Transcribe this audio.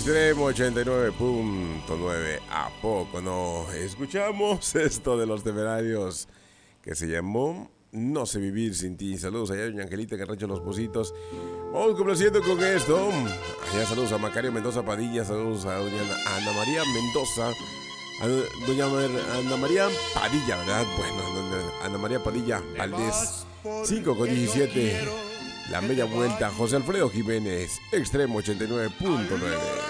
Extremo 89.9. ¿A poco no? Escuchamos esto de Los Temerarios que se llamó No sé vivir sin ti. Saludos allá a doña Angelita en el rancho Los Positos. Vamos complaciendo con esto. Allá saludos a Macario Mendoza Padilla. Saludos a doña Ana María Mendoza. A doña Ana María Padilla, ¿verdad? Bueno, Ana María Padilla Valdés. 5:17. La media vuelta. José Alfredo Jiménez. Extremo 89.9.